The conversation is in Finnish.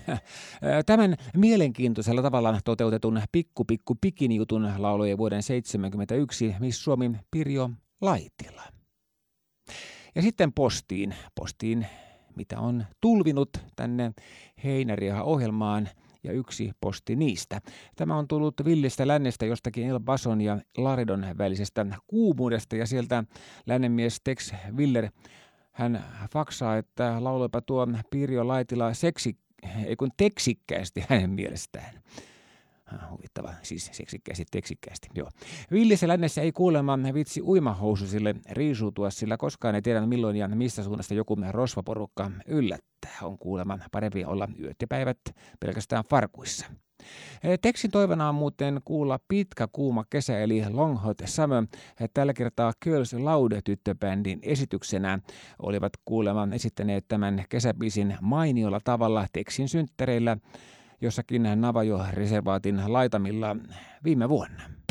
Tämän mielenkiintoisella tavalla toteutetun Pikku Pikini-jutun lauloi vuoden 1971 Miss Suomi Pirjo Laitila. Ja sitten postiin, mitä on tulvinut tänne Heinäriaha-ohjelmaan, ja yksi posti niistä. Tämä on tullut villistä lännestä jostakin El Bason ja Laridon välisestä kuumuudesta, ja sieltä lännenmies Tex Willer, hän faksaa, että lauloipa tuo Pirjo Laitila teksikkäästi hänen mielestään. Huvittava, siis teksikkäästi, joo. Villissä lännessä ei kuulemma vitsi uimahoususille riisuutua, sillä koskaan ei tiedä milloin ja mistä suunnasta joku rosvaporukka yllättää. On kuulemma parempi olla yöt ja päivät pelkästään farkuissa. Tekstin toivona on muuten kuulla Pitkä kuuma kesä eli Long Hot Summer. Tällä kertaa Girls Loud-tyttöbändin esityksenä olivat kuulemma esittäneet tämän kesäbiisin mainiolla tavalla Teksin synttäreillä jossakin Navajo-reservaatin laitamilla viime vuonna.